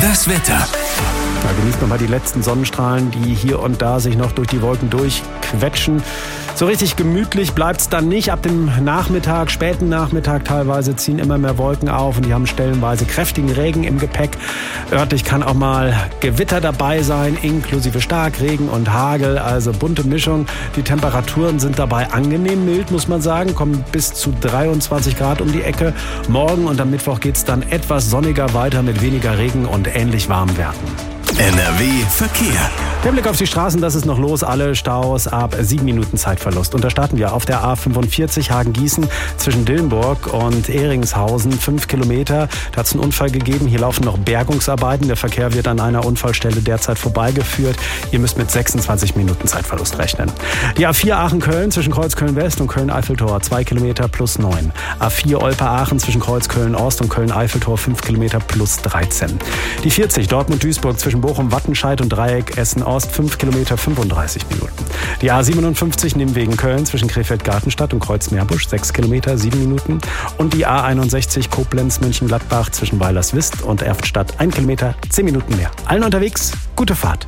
Das Wetter. Da genießt man mal die letzten Sonnenstrahlen, die hier und da sich noch durch die Wolken durchquetschen. So richtig gemütlich bleibt's dann nicht. Ab dem Nachmittag, späten Nachmittag teilweise, ziehen immer mehr Wolken auf und die haben stellenweise kräftigen Regen im Gepäck. Örtlich kann auch mal Gewitter dabei sein, inklusive Starkregen und Hagel, also bunte Mischung. Die Temperaturen sind dabei angenehm mild, muss man sagen, kommen bis zu 23 Grad um die Ecke. Morgen und am Mittwoch geht's dann etwas sonniger weiter mit weniger Regen und ähnlich warmen Werten. NRW Verkehr. Der Blick auf die Straßen, das ist noch los. Alle Staus ab 7 Minuten Zeitverlust. Und da starten wir auf der A45 Hagen-Gießen zwischen Dillenburg und Ehringshausen. 5 Kilometer. Da hat es einen Unfall gegeben. Hier laufen noch Bergungsarbeiten. Der Verkehr wird an einer Unfallstelle derzeit vorbeigeführt. Ihr müsst mit 26 Minuten Zeitverlust rechnen. Die A4 Aachen-Köln zwischen Kreuzköln-West und Köln-Eiffeltor. 2 Kilometer plus 9. A4 Olpe-Aachen zwischen Kreuzköln-Ost und Köln-Eiffeltor. 5 Kilometer plus 13. Die 40 Dortmund-Duisburg zwischen Bochum-Wattenscheid und Dreieck Essen-Ost, 5 Kilometer 35 Minuten. Die A57 Nimwegen-Köln zwischen Krefeld-Gartenstadt und Kreuz-Meerbusch, 6 Kilometer 7 Minuten. Und die A61 Koblenz-München-Gladbach zwischen Weilerswist und Erftstadt, 1 Kilometer 10 Minuten mehr. Allen unterwegs, gute Fahrt.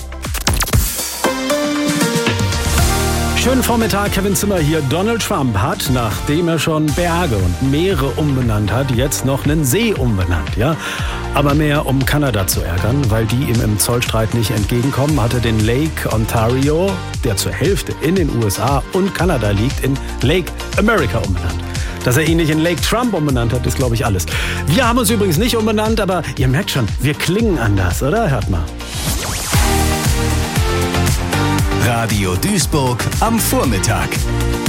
Schönen Vormittag, Kevin Zimmer hier. Donald Trump hat, nachdem er schon Berge und Meere umbenannt hat, jetzt noch einen See umbenannt, ja. Aber mehr, um Kanada zu ärgern, weil die ihm im Zollstreit nicht entgegenkommen, hat er den Lake Ontario, der zur Hälfte in den USA und Kanada liegt, in Lake America umbenannt. Dass er ihn nicht in Lake Trump umbenannt hat, ist, glaube ich, alles. Wir haben uns übrigens nicht umbenannt, aber ihr merkt schon, wir klingen anders, oder? Hört mal. Radio Duisburg am Vormittag.